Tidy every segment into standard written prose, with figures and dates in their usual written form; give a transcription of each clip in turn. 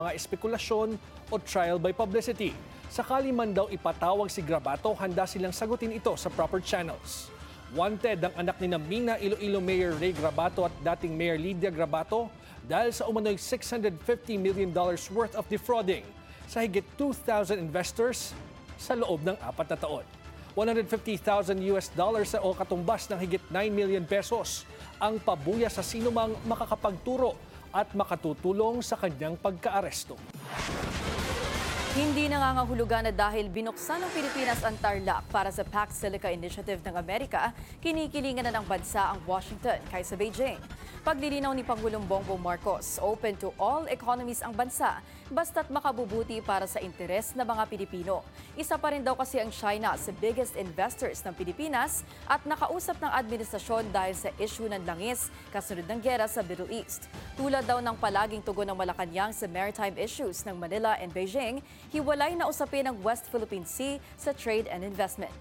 mga espekulasyon o trial by publicity. Sakali man daw ipatawag si Grabato, handa silang sagutin ito sa proper channels. Wanted ang anak ni Mina Iloilo Mayor Ray Grabato at dating Mayor Lydia Grabato dahil sa umano'y $650 million worth of defrauding sa higit 2,000 investors sa loob ng 4 na taon. $150,000 o katumbas ng higit 9 million pesos ang pabuya sa sinumang makakapagturo at makatutulong sa kanyang pagkaaresto. Hindi nangangahulugan na dahil binuksan ng Pilipinas ang Tarlac para sa Pax Silica Initiative ng Amerika, kinikilingan na ng bansa ang Washington kaysa Beijing. Paglilinaw ni Pangulong Bongbong Marcos, open to all economies ang bansa basta't makabubuti para sa interes ng mga Pilipino. Isa pa rin daw kasi ang China sa biggest investors ng Pilipinas at nakausap ng administrasyon dahil sa issue ng langis kasunod ng giyera sa Middle East. Tulad daw ng palaging tugon ng Malacanang sa maritime issues ng Manila and Beijing, hiwalay na usapin ang West Philippine Sea sa trade and investment.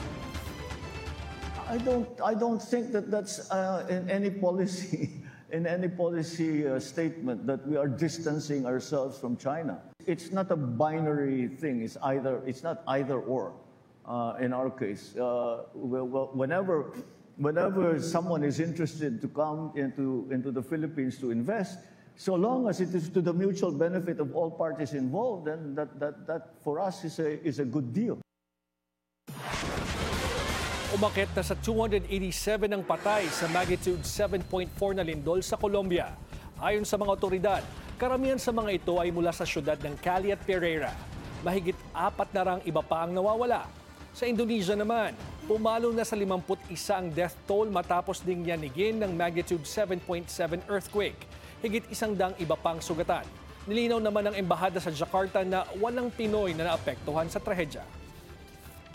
I don't think that that's in any policy statement that we are distancing ourselves from China. It's not a binary thing. It's not either or. In our case, whenever someone is interested to come into the Philippines to invest, so long as it is to the mutual benefit of all parties involved, then that for us is a good deal. Umakit na sa 287 ang patay sa magnitude 7.4 na lindol sa Colombia. Ayon sa mga otoridad, karamihan sa mga ito ay mula sa syudad ng Cali at Pereira. Mahigit 4 na rang iba pa ang nawawala. Sa Indonesia naman, pumalo na sa 51 ang death toll matapos ding yanigin ng magnitude 7.7 earthquake. Higit 100 iba pang sugatan. Nilinaw naman ng embahada sa Jakarta na walang Pinoy na naapektuhan sa trahedya.